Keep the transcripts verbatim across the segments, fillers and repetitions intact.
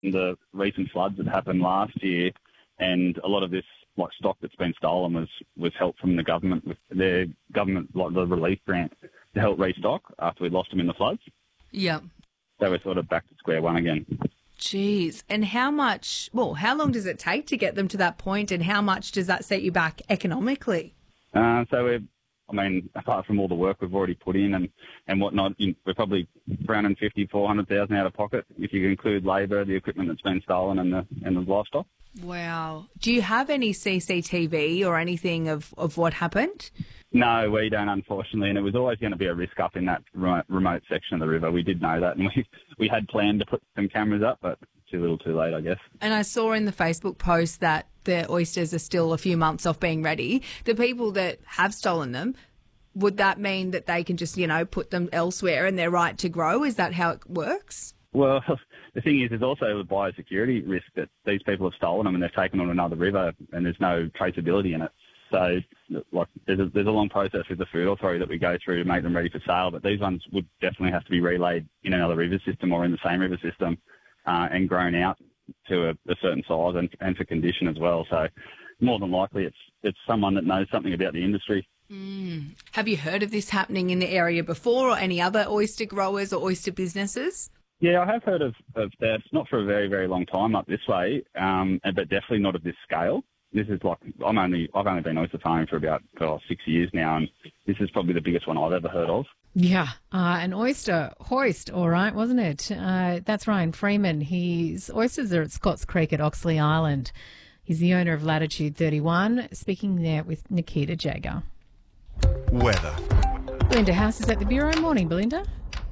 the recent floods that happened last year, and a lot of this like stock that's been stolen was, was help from the government with their government, like the relief grant to help restock after we lost them in the floods. Yeah. So we're sort of back to square one again. Jeez. And how much, well, how long does it take to get them to that point, and how much does that set you back economically? Uh, so we're, I mean, apart from all the work we've already put in and, and whatnot, we're probably three hundred fifty, four hundred thousand out of pocket if you include labour, the equipment that's been stolen and the, and the livestock. Wow. Do you have any C C T V or anything of, of what happened? No, we don't, unfortunately, and it was always going to be a risk up in that remote, remote section of the river. We did know that, and we, we had planned to put some cameras up, but too little too late, I guess. And I saw in the Facebook post that the oysters are still a few months off being ready. The people that have stolen them, would that mean that they can just, you know, put them elsewhere and they're right to grow? Is that how it works? Well, the thing is, there's also a biosecurity risk that these people have stolen them and they've taken them on another river and there's no traceability in it. So, like, there's a, there's a long process with the Food Authority that we go through to make them ready for sale, but these ones would definitely have to be relayed in another river system or in the same river system uh, and grown out to a, a certain size and, and for condition as well. So, more than likely, it's it's someone that knows something about the industry. Mm. Have you heard of this happening in the area before, or any other oyster growers or oyster businesses? Yeah, I have heard of, of thefts, not for a very, very long time up this way, um, but definitely not of this scale. This is like, I'm only, I've only been oyster farming for about oh, six years now, and this is probably the biggest one I've ever heard of. Yeah, uh, an oyster hoist, all right, wasn't it? Uh, that's Ryan Freeman. His oysters are at Scotts Creek at Oxley Island. He's the owner of Latitude thirty-one, speaking there with Nikita Jager. Weather. Belinda House is at the Bureau. Morning, Belinda.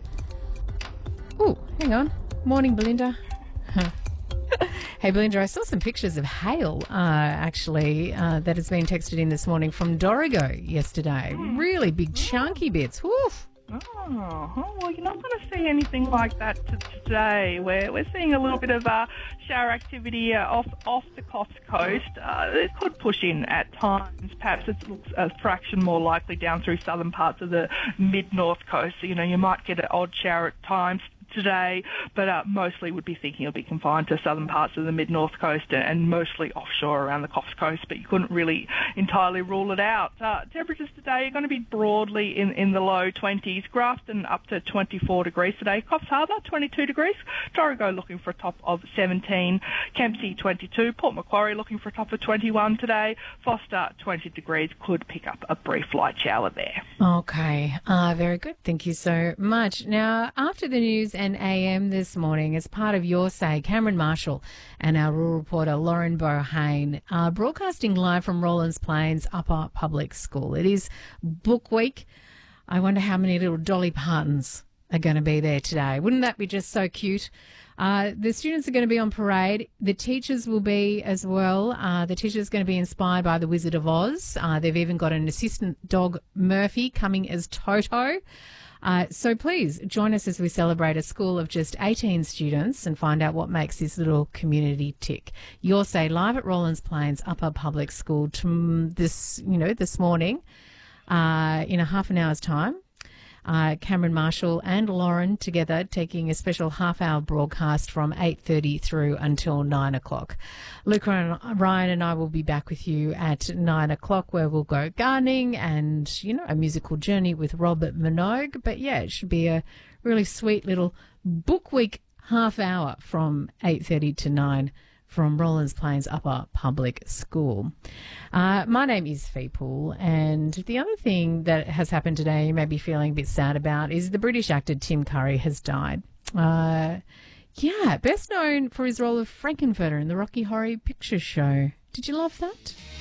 Oh, hang on. Morning, Belinda. Huh. Hey, Belinda, I saw some pictures of hail, uh, actually, uh, that has been texted in this morning from Dorrigo yesterday. Really big, chunky bits. Woof. Oh, well, you're not going to see anything like that t- today. We're, we're seeing a little bit of uh, shower activity uh, off off the Coffs Coast. Uh, it could push in at times. Perhaps it looks a fraction more likely down through southern parts of the mid-north coast. So, you know, you might get an odd shower at times today, but uh, mostly would be thinking it'll be confined to southern parts of the mid-north coast and, and mostly offshore around the Coffs Coast, but you couldn't really entirely rule it out. Uh, temperatures today are going to be broadly in, in the low twenties. Grafton up to twenty-four degrees today. Coffs Harbour, twenty-two degrees. Dorrigo looking for a top of seventeen. Kempsey, twenty-two. Port Macquarie looking for a top of twenty-one today. Foster, twenty degrees. Could pick up a brief light shower there. Okay, uh, very good. Thank you so much. Now, after the news and A M this morning, as part of Your Say, Cameron Marshall and our rural reporter Lauren Bohane are broadcasting live from Rollins Plains Upper Public School. It is Book Week. I wonder how many little Dolly Partons are going to be there today. Wouldn't that be just so cute? Uh, the students are going to be on parade. The teachers will be as well. Uh, the teachers are going to be inspired by the Wizard of Oz. Uh, they've even got an assistant dog, Murphy, coming as Toto. Uh, so please join us as we celebrate a school of just eighteen students and find out what makes this little community tick. Your Say live at Rollins Plains Upper Public School to this, you know, this morning uh, in a half an hour's time. Uh, Cameron Marshall and Lauren together taking a special half-hour broadcast from eight thirty through until nine o'clock. Luca and Ryan and I will be back with you at nine o'clock where we'll go gardening and, you know, a musical journey with Robert Minogue. But, yeah, it should be a really sweet little book week half hour from eight thirty to nine from Rollins Plains Upper Public School. Uh, my name is Fee Poole, and the other thing that has happened today you may be feeling a bit sad about is the British actor Tim Curry has died. Uh, yeah, best known for his role of Frankenfurter in the Rocky Horror Picture Show. Did you love that?